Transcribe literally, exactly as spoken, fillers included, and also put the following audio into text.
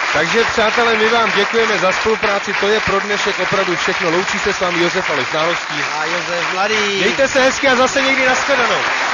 Takže přátelé, my vám děkujeme za spolupráci, to je pro dnešek opravdu všechno. Loučí se s vámi Josef Aleš Znalostí. A Josef Mladý. Mějte se hezky a zase někdy nashledanou.